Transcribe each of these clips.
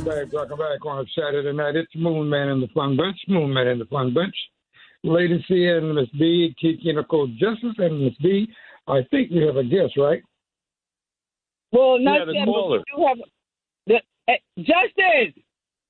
Welcome back on a Saturday night. It's Moon Man and the Fun Bunch. Moon Man and the Fun Bunch. Lady C and Miss B, Kiki and Nicole Justice and Miss B. I think we have a guest, right? Well, not yet, but we do have Justice.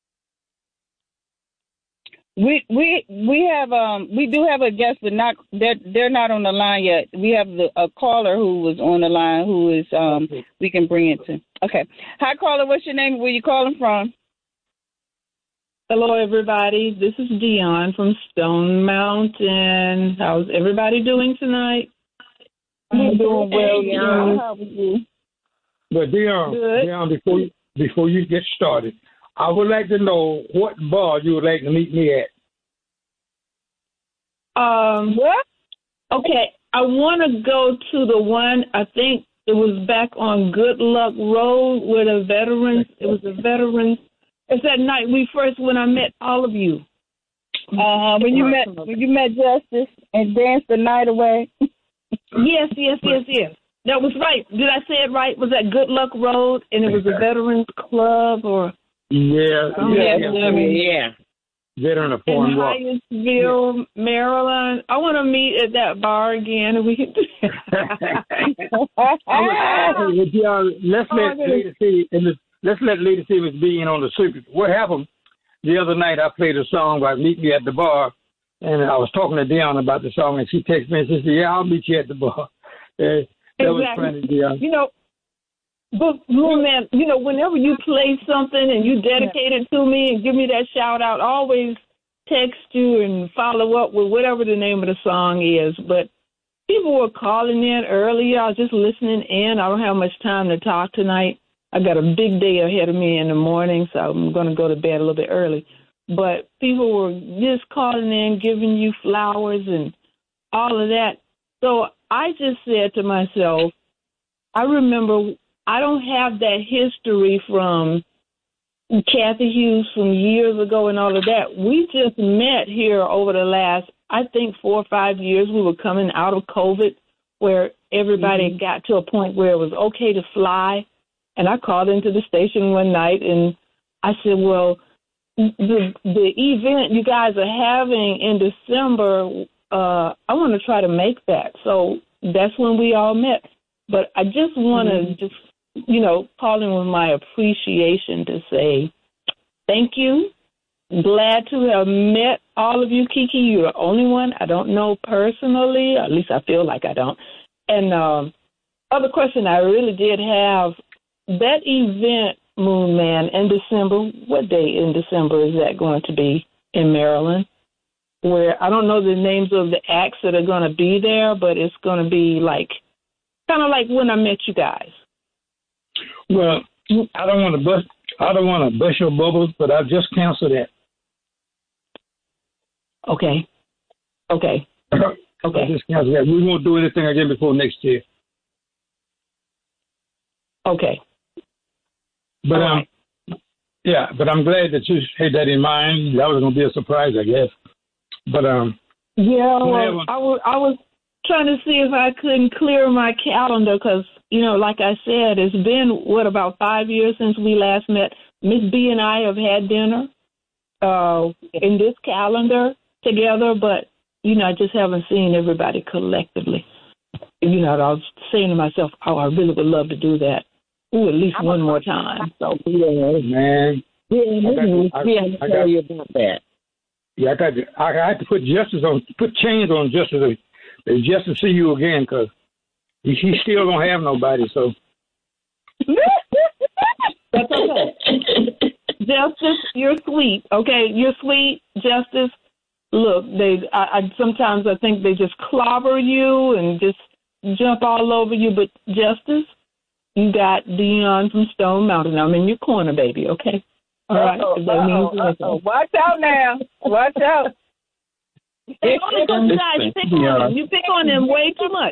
We do have a guest, but not they're not on the line yet. We have a caller who was on the line who is we can bring it to. Okay, hi caller, what's your name? Where you calling from? Hello, everybody. This is Dion from Stone Mountain. How's everybody doing tonight? I'm doing well, Dion. How are you? But Dion, before you get started, I would like to know what bar you would like to meet me at. What? Okay, I want to go to the one, I think it was back on Good Luck Road where the veterans, it was the veterans. It's that night when I met all of you. When you met Justice and danced the night away. Yes. That was right. Did I say it right? Was that Good Luck Road and it was a veterans club or? Yeah. Veteran of Foreign Walk. In Hyattsville, Maryland. I want to meet at that bar again. And we can do Let's let Lady C Miss B in on the secret. What happened the other night? I played a song by Meet Me at the Bar, and I was talking to Dion about the song, and she texted me and she said, "Yeah, I'll meet you at the bar." That was funny, Dion. But man, whenever you play something and you dedicate it to me and give me that shout out, I always text you and follow up with whatever the name of the song is. But people were calling in earlier. I was just listening in. I don't have much time to talk tonight. I got a big day ahead of me in the morning, so I'm going to go to bed a little bit early. But people were just calling in, giving you flowers and all of that. So I just said to myself, I remember I don't have that history from Kathy Hughes from years ago and all of that. We just met here over the last, I think, 4 or 5 years. We were coming out of COVID where everybody got to a point where it was okay to fly. And I called into the station one night and I said, well, the event you guys are having in December, I want to try to make that. So that's when we all met. But I just want to call in with my appreciation to say thank you. Glad to have met all of you. Kiki, you're the only one I don't know personally. At least I feel like I don't. And other question I really did have, that event, Moon Man, in December, what day in December is that going to be in Maryland? Where I don't know the names of the acts that are going to be there, but it's going to be kind of like when I met you guys. Well, I don't want to bust your bubbles, but I've just canceled that. Okay. I just canceled that. We won't do anything again before next year. Okay. But but I'm glad that you had that in mind. That was going to be a surprise, I guess. But I was trying to see if I couldn't clear my calendar because, like I said, it's been, about 5 years since we last met. Miss B and I have had dinner in this calendar together, but, I just haven't seen everybody collectively. I was saying to myself, I really would love to do that. At least one more time. So, man. I tell you about that. Yeah, I had to put chains on Justice just to see you again, because he still don't have nobody. So that's okay. Justice, you're sweet. Okay, you're sweet, Justice. Look, sometimes I think they just clobber you and just jump all over you, but Justice, you got Dion from Stone Mountain. I'm in your corner, baby. Okay. All right. Watch out now. Watch out. Hey, all those guys pick on them. You pick on them way too much.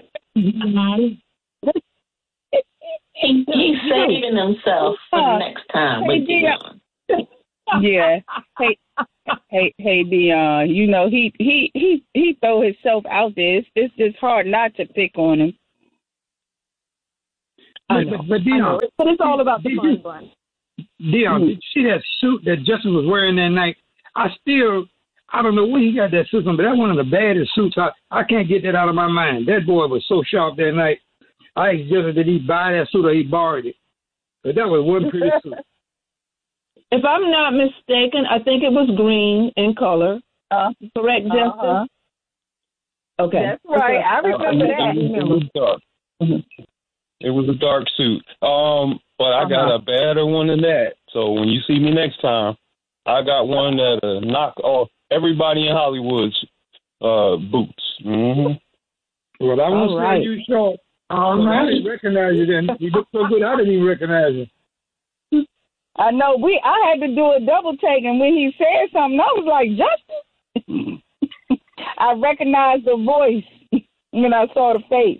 He's saving himself for the next time. Hey, Dion. Yeah. Hey, Dion. He throw himself out there. It's just hard not to pick on him. But Dion, but it's all about the fun. Dion, did you see that suit that Justin was wearing that night? I don't know where he got that suit from, but that's one of the baddest suits. I can't get that out of my mind. That boy was so sharp that night. I asked Justin, did he buy that suit or he borrowed it? But that was one pretty suit. If I'm not mistaken, I think it was green in color. Correct, Justin? Okay. That's right. I remember that. It was dark. It was a dark suit. But I got a better one than that. So when you see me next time, I got one that'll knock off everybody in Hollywood's boots. Mm-hmm. Well, I won't say you short. I didn't recognize you then. You look so good, I didn't even recognize you. I know. I had to do a double take, and when he said something, I was like, Justin. I recognized the voice when I saw the face.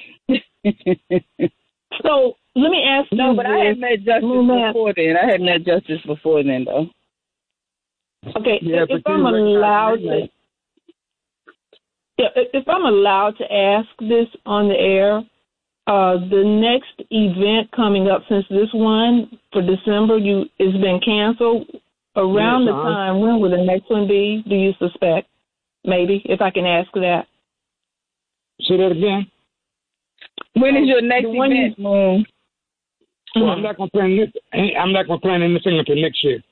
So let me ask you. No, but I had met Justice before then. I had met Justice before then, though. Okay, if I'm allowed to, if I'm allowed to ask this on the air, the next event coming up since this one for December is been canceled. Around the time, when will the next one be? Do you suspect? Maybe, if I can ask that. Say that again. When is your next event, Moon? Well, I'm not going to plan anything until next year.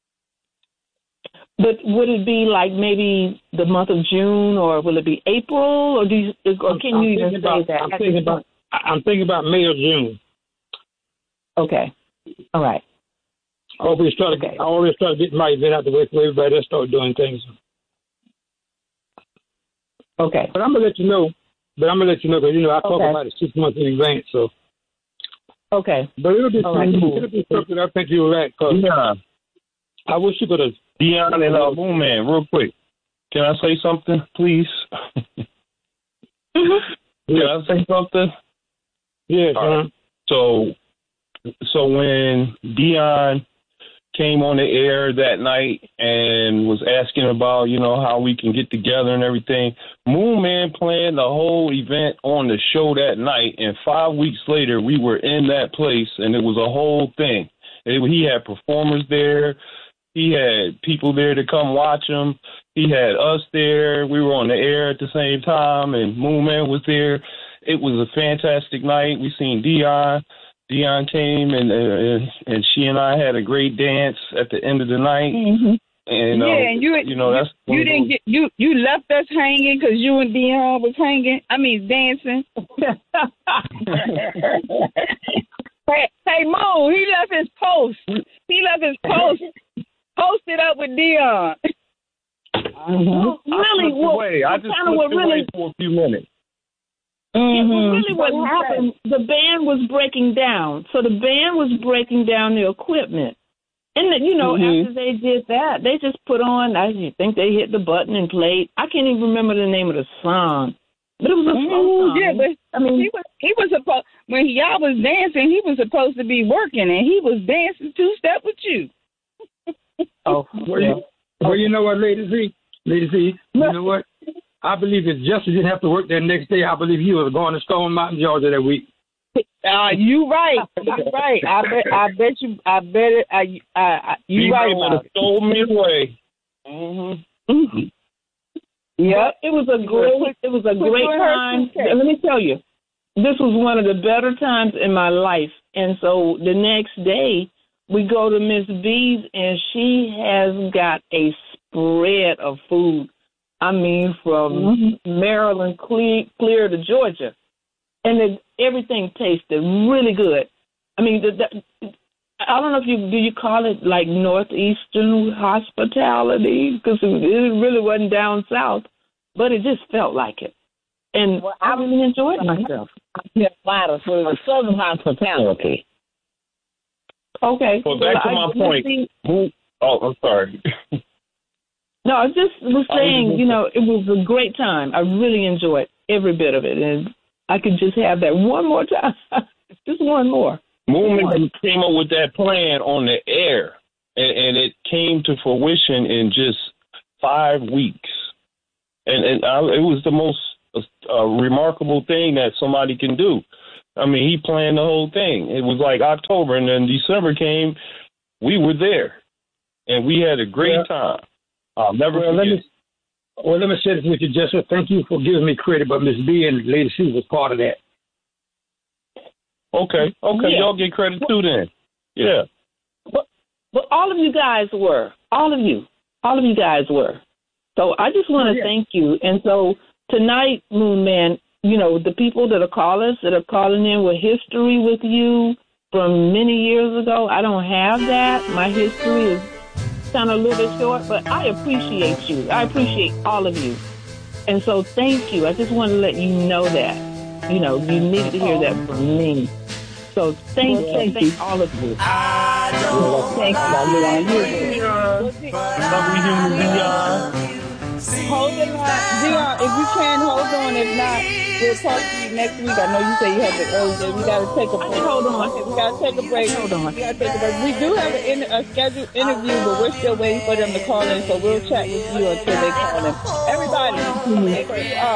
But would it be like maybe the month of June, or will it be April, or can you even say that? I'm thinking about May or June. Okay. All right. I always try to get my event out the way for everybody else start doing things. Okay. But I'm gonna let you know. Because I talk about it 6 months in advance. So. Okay. But it'll be cool. It'll be something I think you'll like. Yeah. I wish you could have. Dion and Moon Man, real quick. Can I say something, please? Can I say something? Yes. Right. So when Dion came on the air that night and was asking about, how we can get together and everything, Moon Man planned the whole event on the show that night, and 5 weeks later we were in that place, and it was a whole thing. He had performers there. He had people there to come watch him. He had us there. We were on the air at the same time, and Moon Man was there. It was a fantastic night. We seen Dion. Dion came, and she and I had a great dance at the end of the night. Mm-hmm. And that's you left us hanging because you and Dion was dancing. Hey, Mo, he left his post. Posted up with Dion. Really? I just slipped away for a few minutes. Really what happened, the band was breaking down. So the band was breaking down the equipment. And, after they did that, they just put on, I think they hit the button and played. I can't even remember the name of the song. But it was a song. Yeah, but he was supposed, when y'all was dancing, he was supposed to be working, and he was dancing two-step with you. Well, you know what, Lady Z? You know what? I believe if Justin didn't have to work that next day, I believe he was going to Stone Mountain, Georgia that week. You right. I bet you. You right about it. Stole me away. Yeah, it was a great time. Let me tell you, this was one of the better times in my life. And so the next day, we go to Miss B's, and she has got a spread of food. From Maryland clear to Georgia. And everything tasted really good. I don't know if do you call it like Northeastern hospitality? Because it really wasn't down south, but it just felt like it. And I really enjoyed myself. Carolina, so it was Southern hospitality. Okay. Well, back to my point. I'm sorry. No, I just was saying, it was a great time. I really enjoyed every bit of it, and I could just have that one more time. Just one more. Moon came up with that plan on the air, and it came to fruition in just 5 weeks. And it was the most remarkable thing that somebody can do. He planned the whole thing. It was like October, and then December came, we were there, and we had a great time. I'll never forget. Let me say this with you, Jessica. Thank you for giving me credit, but Miss B and Lady C was part of that. Okay. Yeah. Y'all get credit too then. Yeah. But all of you guys were. All of you guys were. So I just want to thank you. And so tonight, Moon Man, you know, the people that are callers that are calling in with history with you from many years ago, I don't have that. My history is kind of a little bit short, but I appreciate you. I appreciate all of you. And so thank you. I just want to let you know that. You know, you need to hear that from me. So thank you, all of you. Thank you. Hold on, Dion, if you can, hold on. If not, we'll talk to you next week. I know you say you have the early day. We got to take a break. Hold on. Okay, we got to take a break. Hold on. We got to take a break. We do have a scheduled interview, but we're still waiting for them to call in, so we'll chat with you until they call in. Everybody. Okay.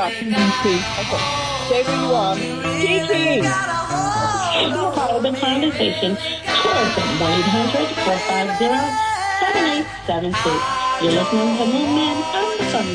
Stay where you are. Kiki. Follow the conversation towards 1-800-450-7876. You're listening to Moon Man on the Fun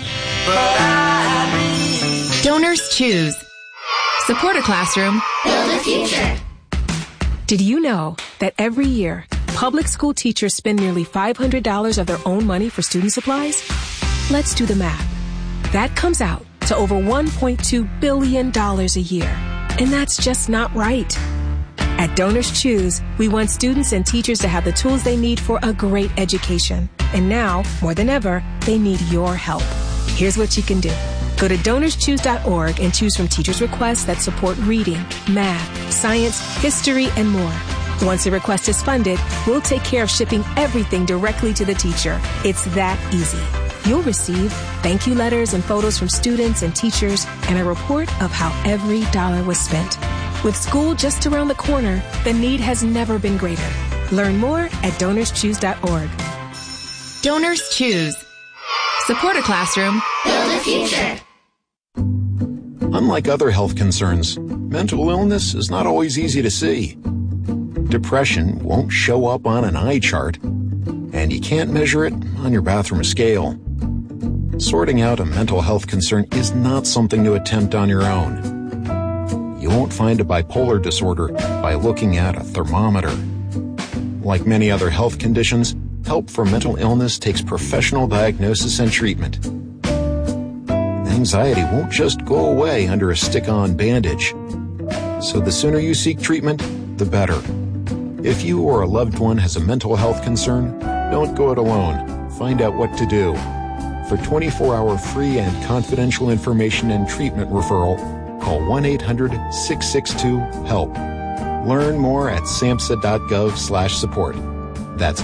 Zone. Donors Choose. Support a classroom. Build a future. Did you know that every year, public school teachers spend nearly $500 of their own money for student supplies? Let's do the math. That comes out to over $1.2 billion a year. And that's just not right. At Donors Choose, we want students and teachers to have the tools they need for a great education. And now, more than ever, they need your help. Here's what you can do. Go to DonorsChoose.org and choose from teachers' requests that support reading, math, science, history, and more. Once a request is funded, we'll take care of shipping everything directly to the teacher. It's that easy. You'll receive thank you letters and photos from students and teachers and a report of how every dollar was spent. With school just around the corner, the need has never been greater. Learn more at DonorsChoose.org. Donors Choose. Support a classroom. Build a future. Unlike other health concerns, mental illness is not always easy to see. Depression won't show up on an eye chart, and you can't measure it on your bathroom scale. Sorting out a mental health concern is not something to attempt on your own. You won't find a bipolar disorder by looking at a thermometer. Like many other health conditions, help for mental illness takes professional diagnosis and treatment. Anxiety won't just go away under a stick-on bandage. So the sooner you seek treatment, the better. If you or a loved one has a mental health concern, don't go it alone. Find out what to do. For 24-hour free and confidential information and treatment referral, call 1-800-662-HELP. Learn more at samhsa.gov/support. That's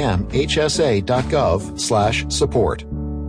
samhsa.gov/support.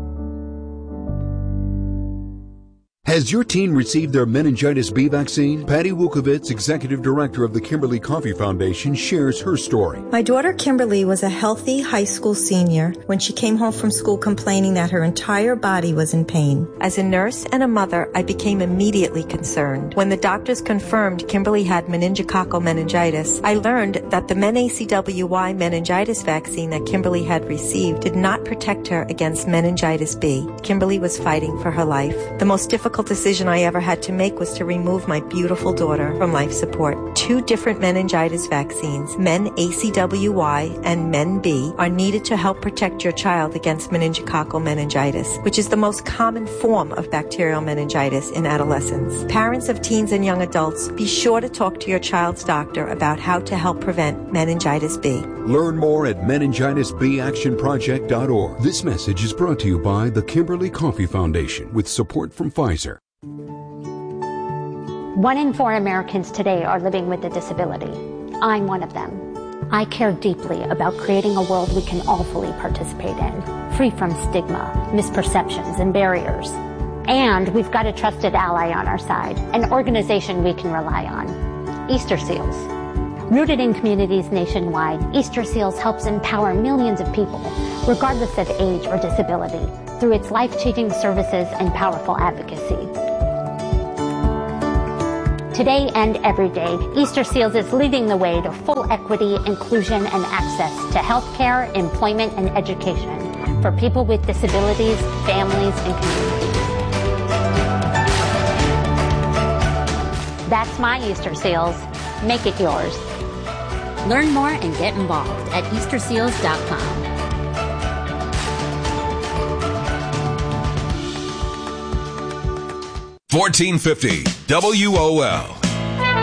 Has your teen received their meningitis B vaccine? Patty Wukovitz, Executive Director of the Kimberly Coffee Foundation, shares her story. My daughter Kimberly was a healthy high school senior when she came home from school complaining that her entire body was in pain. As a nurse and a mother, I became immediately concerned. When the doctors confirmed Kimberly had meningococcal meningitis, I learned that the MenACWY meningitis vaccine that Kimberly had received did not protect her against meningitis B. Kimberly was fighting for her life. The most difficult decision I ever had to make was to remove my beautiful daughter from life support. 2 different meningitis vaccines, MenACWY and MenB, are needed to help protect your child against meningococcal meningitis, which is the most common form of bacterial meningitis in adolescents. Parents of teens and young adults, be sure to talk to your child's doctor about how to help prevent meningitis B. Learn more at meningitisbactionproject.org. This message is brought to you by the Kimberly Coffee Foundation with support from Pfizer. 1 in 4 Americans today are living with a disability. I'm one of them. I care deeply about creating a world we can all fully participate in, free from stigma, misperceptions, and barriers. And we've got a trusted ally on our side, an organization we can rely on, Easter Seals. Rooted in communities nationwide, Easter Seals helps empower millions of people, regardless of age or disability, through its life-changing services and powerful advocacy. Today and every day, Easter Seals is leading the way to full equity, inclusion, and access to health care, employment, and education for people with disabilities, families, and communities. That's my Easter Seals. Make it yours. Learn more and get involved at EasterSeals.com. 1450 WOL.